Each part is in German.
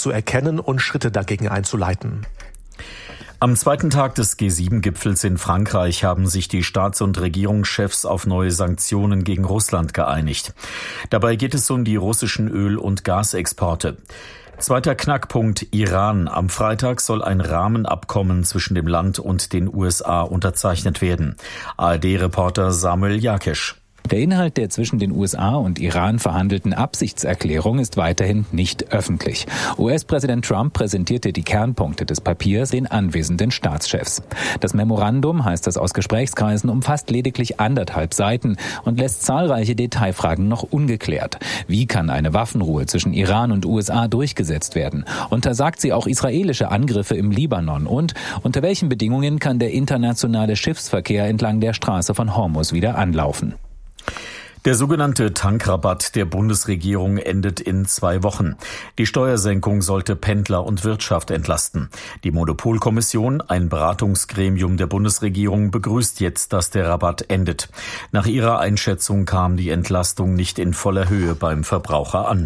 zu erkennen und Schritte dagegen einzuleiten. Am zweiten Tag des G7-Gipfels in Frankreich haben sich die Staats- und Regierungschefs auf neue Sanktionen gegen Russland geeinigt. Dabei geht es um die russischen Öl- und Gasexporte. Zweiter Knackpunkt Iran. Am Freitag soll ein Rahmenabkommen zwischen dem Land und den USA unterzeichnet werden. ARD-Reporter Samuel Jakesch. Der Inhalt der zwischen den USA und Iran verhandelten Absichtserklärung ist weiterhin nicht öffentlich. US-Präsident Trump präsentierte die Kernpunkte des Papiers den anwesenden Staatschefs. Das Memorandum, heißt es aus Gesprächskreisen, umfasst lediglich 1,5 Seiten und lässt zahlreiche Detailfragen noch ungeklärt. Wie kann eine Waffenruhe zwischen Iran und USA durchgesetzt werden? Untersagt sie auch israelische Angriffe im Libanon? Und unter welchen Bedingungen kann der internationale Schiffsverkehr entlang der Straße von Hormuz wieder anlaufen? Der sogenannte Tankrabatt der Bundesregierung endet in 2 Wochen. Die Steuersenkung sollte Pendler und Wirtschaft entlasten. Die Monopolkommission, ein Beratungsgremium der Bundesregierung, begrüßt jetzt, dass der Rabatt endet. Nach ihrer Einschätzung kam die Entlastung nicht in voller Höhe beim Verbraucher an.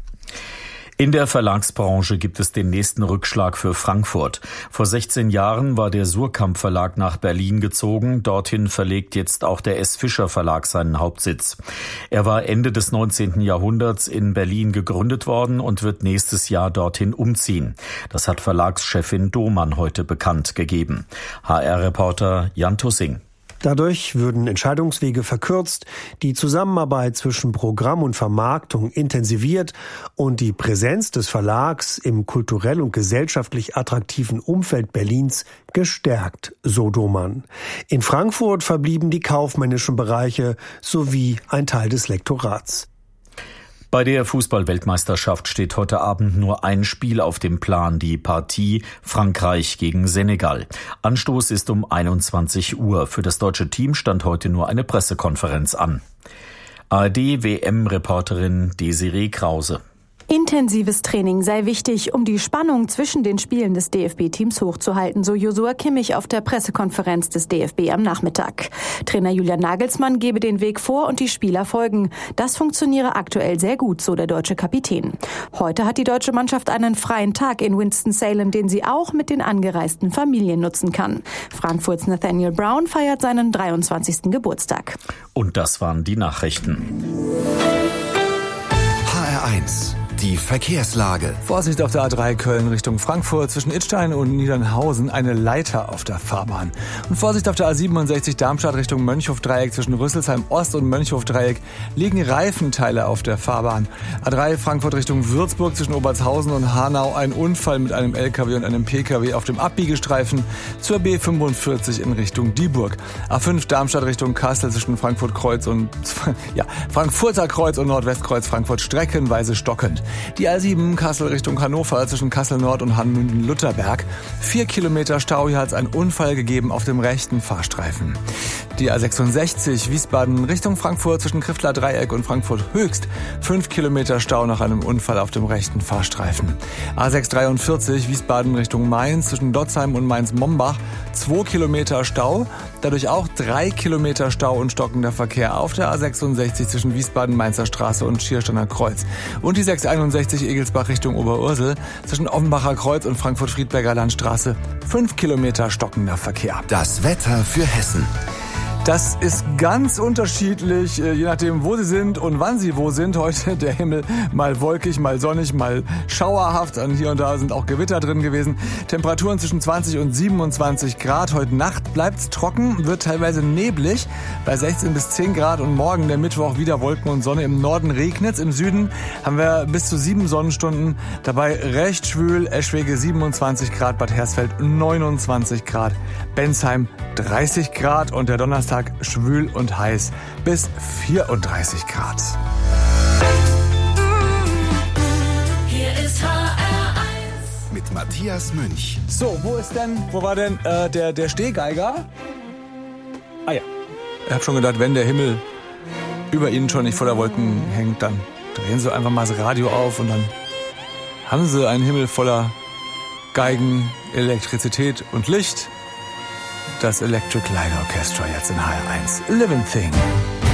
In der Verlagsbranche gibt es den nächsten Rückschlag für Frankfurt. Vor 16 Jahren war der Suhrkamp Verlag nach Berlin gezogen. Dorthin verlegt jetzt auch der S. Fischer Verlag seinen Hauptsitz. Er war Ende des 19. Jahrhunderts in Berlin gegründet worden und wird nächstes Jahr dorthin umziehen. Das hat Verlagschefin Domann heute bekannt gegeben. HR-Reporter Jan Tussing. Dadurch würden Entscheidungswege verkürzt, die Zusammenarbeit zwischen Programm und Vermarktung intensiviert und die Präsenz des Verlags im kulturell und gesellschaftlich attraktiven Umfeld Berlins gestärkt, so Domann. In Frankfurt verblieben die kaufmännischen Bereiche sowie ein Teil des Lektorats. Bei der Fußball-Weltmeisterschaft steht heute Abend nur ein Spiel auf dem Plan, die Partie Frankreich gegen Senegal. Anstoß ist um 21 Uhr. Für das deutsche Team stand heute nur eine Pressekonferenz an. ARD-WM-Reporterin Desiree Krause. Intensives Training sei wichtig, um die Spannung zwischen den Spielen des DFB-Teams hochzuhalten, so Josua Kimmich auf der Pressekonferenz des DFB am Nachmittag. Trainer Julian Nagelsmann gebe den Weg vor und die Spieler folgen. Das funktioniere aktuell sehr gut, so der deutsche Kapitän. Heute hat die deutsche Mannschaft einen freien Tag in Winston-Salem, den sie auch mit den angereisten Familien nutzen kann. Frankfurts Nathaniel Brown feiert seinen 23. Geburtstag. Und das waren die Nachrichten. HR1 Die Verkehrslage. Vorsicht auf der A3 Köln Richtung Frankfurt, zwischen Idstein und Niedernhausen eine Leiter auf der Fahrbahn. Und Vorsicht auf der A67 Darmstadt Richtung Mönchhof-Dreieck, zwischen Rüsselsheim Ost und Mönchhof-Dreieck liegen Reifenteile auf der Fahrbahn. A3 Frankfurt Richtung Würzburg, zwischen Obertshausen und Hanau ein Unfall mit einem LKW und einem PKW auf dem Abbiegestreifen zur B45 in Richtung Dieburg. A5 Darmstadt Richtung Kassel, zwischen Frankfurter Kreuz und Nordwestkreuz Frankfurt streckenweise stockend. Die A7 Kassel Richtung Hannover, zwischen Kassel Nord und Hanmünden-Lutterberg. 4 Kilometer Stau, hier hat es einen Unfall gegeben auf dem rechten Fahrstreifen. Die A66 Wiesbaden Richtung Frankfurt, zwischen Kriftler Dreieck und Frankfurt Höchst. 5 Kilometer Stau nach einem Unfall auf dem rechten Fahrstreifen. A643 Wiesbaden Richtung Mainz, zwischen Dotzheim und Mainz-Mombach. 2 Kilometer Stau, dadurch auch 3 Kilometer Stau und stockender Verkehr auf der A66 zwischen Wiesbaden-Mainzer Straße und Schiersteiner Kreuz. Und die 661 Egelsbach Richtung Oberursel, zwischen Offenbacher Kreuz und Frankfurt-Friedberger Landstraße. 5 Kilometer stockender Verkehr. Das Wetter für Hessen. Das ist ganz unterschiedlich, je nachdem, wo Sie sind und wann Sie wo sind. Heute der Himmel mal wolkig, mal sonnig, mal schauerhaft. Und hier und da sind auch Gewitter drin gewesen. Temperaturen zwischen 20 und 27 Grad. Heute Nacht bleibt's trocken, wird teilweise neblig bei 16 bis 10 Grad. Und morgen, der Mittwoch, wieder Wolken und Sonne. Im Norden regnet's. Im Süden haben wir bis zu 7 Sonnenstunden. Dabei recht schwül. Eschwege 27 Grad, Bad Hersfeld 29 Grad, Bensheim 30 Grad und der Donnerstag schwül und heiß bis 34 Grad. Hier ist HR1 mit Matthias Münch. So, wo war denn der Stehgeiger? Ah ja, ich habe schon gedacht, wenn der Himmel über Ihnen schon nicht voller Wolken hängt, dann drehen Sie einfach mal das Radio auf und dann haben Sie einen Himmel voller Geigen, Elektrizität und Licht. Das Electric Light Orchestra jetzt in HR1. Living Thing.